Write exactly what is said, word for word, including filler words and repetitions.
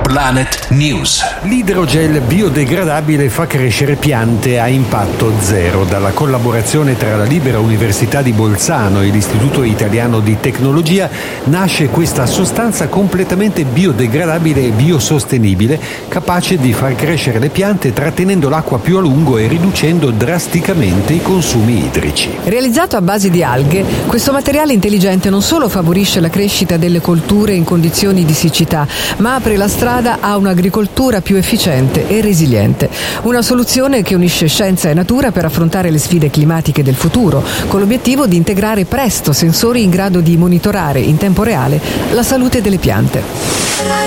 Planet News. L'idrogel biodegradabile fa crescere piante a impatto zero. Dalla collaborazione tra la Libera Università di Bolzano e l'Istituto Italiano di Tecnologia nasce questa sostanza completamente biodegradabile e biosostenibile, capace di far crescere le piante trattenendo l'acqua più a lungo e riducendo drasticamente i consumi idrici. Realizzato a base di alghe, questo materiale intelligente non solo favorisce la crescita delle colture in condizioni di siccità, ma apre la strada a un'agricoltura più efficiente e resiliente. Una soluzione che unisce scienza e natura per affrontare le sfide climatiche del futuro, con l'obiettivo di integrare presto sensori in grado di monitorare in tempo reale la salute delle piante.